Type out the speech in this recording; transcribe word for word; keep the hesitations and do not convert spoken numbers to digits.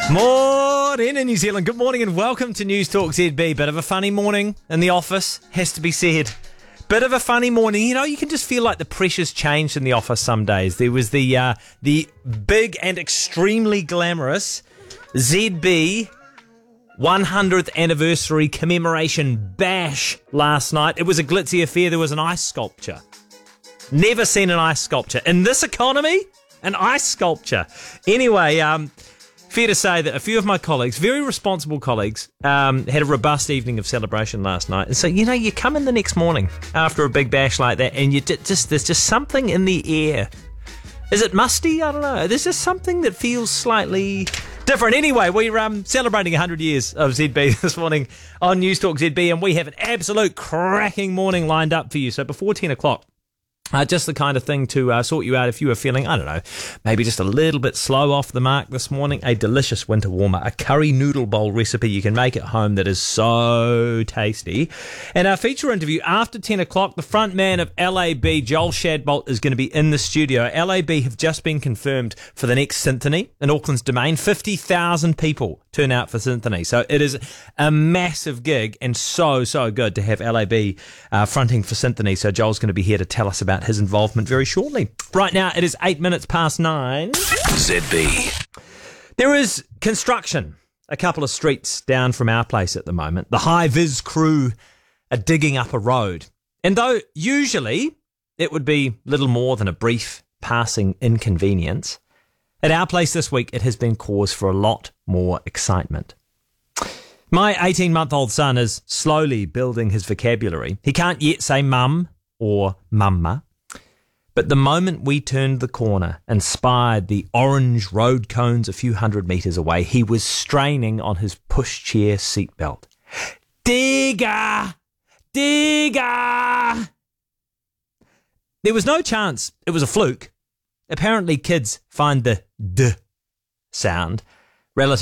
Morning in New Zealand. Good morning and welcome to News Talk Z B. Bit of a funny morning in the office, has to be said. Bit of a funny morning. You know, you can just feel like the pressure's changed in the office some days. There was the uh, the big and extremely glamorous Z B one hundredth anniversary commemoration bash last night. It was a glitzy affair. There was an ice sculpture. Never seen an ice sculpture. In this economy, an ice sculpture. Anyway, um... fair to say that a few of my colleagues, very responsible colleagues, um, had a robust evening of celebration last night. And so, you know, you come in the next morning after a big bash like that and you d- just there's just something in the air. Is it musty? I don't know. There's just something that feels slightly different. Anyway, we're um, celebrating one hundred years of Z B this morning on News Talk Z B, and we have an absolute cracking morning lined up for you. So before ten o'clock, Uh, just the kind of thing to uh, sort you out if you were feeling, I don't know, maybe just a little bit slow off the mark this morning. A delicious winter warmer, a curry noodle bowl recipe you can make at home that is so tasty. And our feature interview after ten o'clock, the front man of L A B, Joel Shadbolt, is going to be in the studio. L A B have just been confirmed for the next symphony in Auckland's Domain. fifty thousand people turn out for symphony. So it is a massive gig and so, so good to have L A B uh, fronting for symphony. So Joel's going to be here to tell us about his involvement very shortly. Right now, it is eight minutes past nine. Z B. There is construction a couple of streets down from our place at the moment. The high-vis crew are digging up a road. And though usually it would be little more than a brief passing inconvenience, at our place this week it has been cause for a lot more excitement. My eighteen-month-old son is slowly building his vocabulary. He can't yet say mum or mumma. But the moment we turned the corner and spied the orange road cones a few hundred metres away, he was straining on his pushchair seatbelt. Digger! Digger! There was no chance it was a fluke. Apparently kids find the D sound relative